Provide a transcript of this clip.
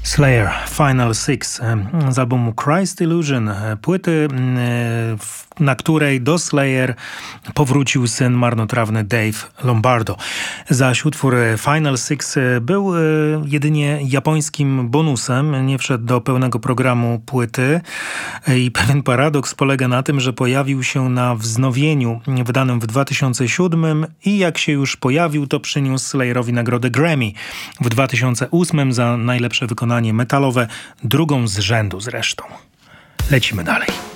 Slayer Final Six z albumu Christ Illusion, płyty, na której do Slayer powrócił syn marnotrawny Dave Lombardo. Zaś utwór Final Six był jedynie japońskim bonusem, nie wszedł do pełnego programu płyty i pewien paradoks polega na tym, że pojawił się na wznowieniu wydanym w 2007 i jak się już pojawił, to przyniósł Slayerowi nagrodę Grammy w 2008 za najlepsze wykonanie metalowe, drugą z rzędu zresztą. Lecimy dalej.